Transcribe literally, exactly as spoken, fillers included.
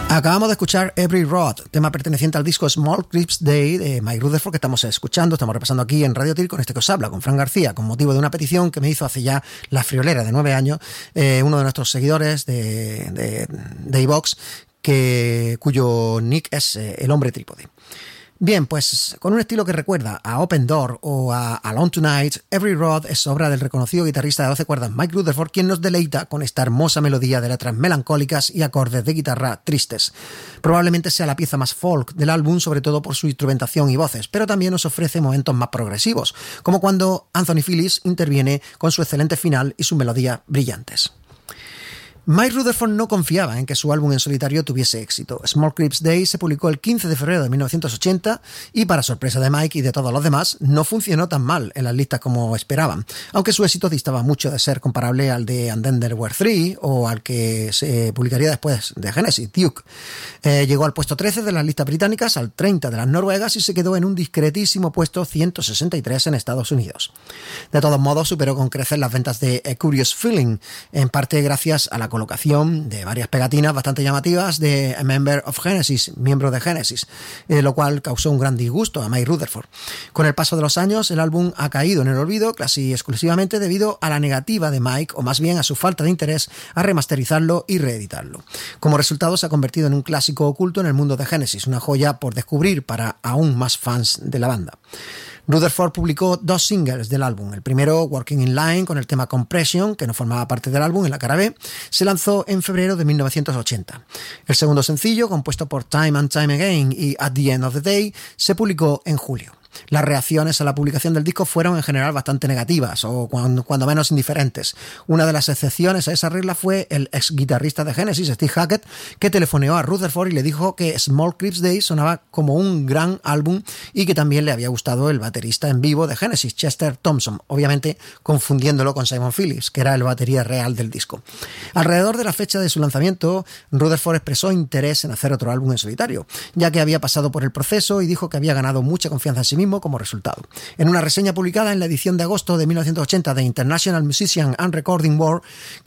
Acabamos de escuchar Every Road, tema perteneciente al disco Small Clips Day de Mike Rutherford, que estamos escuchando, estamos repasando aquí en Radio Tir con este que os habla, con Fran García, con motivo de una petición que me hizo hace ya la friolera de nueve años, eh, uno de nuestros seguidores de, de, de iVox, que, cuyo nick es eh, El Hombre Trípode. Bien, pues con un estilo que recuerda a Open Door o a Alone Tonight, Every Road es obra del reconocido guitarrista de doce cuerdas Mike Rutherford, quien nos deleita con esta hermosa melodía de letras melancólicas y acordes de guitarra tristes. Probablemente sea la pieza más folk del álbum, sobre todo por su instrumentación y voces, pero también nos ofrece momentos más progresivos, como cuando Anthony Phillips interviene con su excelente final y sus melodías brillantes. Mike Rutherford no confiaba en que su álbum en solitario tuviese éxito. Small Clips Day se publicó el quince de febrero de mil novecientos ochenta y, para sorpresa de Mike y de todos los demás, no funcionó tan mal en las listas como esperaban, aunque su éxito distaba mucho de ser comparable al de And Then There Were Three o al que se publicaría después de Genesis, Duke. Eh, llegó al puesto trece de las listas británicas, al treinta de las noruegas y se quedó en un discretísimo puesto ciento sesenta y tres en Estados Unidos. De todos modos, superó con creces las ventas de A Curious Feeling, en parte gracias a la colocación de varias pegatinas bastante llamativas de A Member of Genesis, miembro de Genesis, eh, lo cual causó un gran disgusto a Mike Rutherford. Con el paso de los años, el álbum ha caído en el olvido casi exclusivamente debido a la negativa de Mike, o más bien a su falta de interés a remasterizarlo y reeditarlo. Como resultado, se ha convertido en un clásico oculto en el mundo de Genesis, una joya por descubrir para aún más fans de la banda. Rutherford publicó dos singles del álbum. El primero, Working in Line, con el tema Compression, que no formaba parte del álbum en la cara B, se lanzó en febrero de mil novecientos ochenta. El segundo sencillo, compuesto por Time and Time Again y At the End of the Day, se publicó en julio. Las reacciones a la publicación del disco fueron en general bastante negativas, o cuando, cuando menos indiferentes. Una de las excepciones a esa regla fue el ex guitarrista de Genesis, Steve Hackett, que telefoneó a Rutherford y le dijo que Small Clips Day sonaba como un gran álbum y que también le había gustado el baterista en vivo de Genesis, Chester Thompson, obviamente confundiéndolo con Simon Phillips, que era el batería real del disco. Alrededor de la fecha de su lanzamiento, Rutherford expresó interés en hacer otro álbum en solitario, ya que había pasado por el proceso y dijo que había ganado mucha confianza en sí mismo como resultado. En una reseña publicada en la edición de agosto de mil novecientos ochenta de International Musician and Recording Board,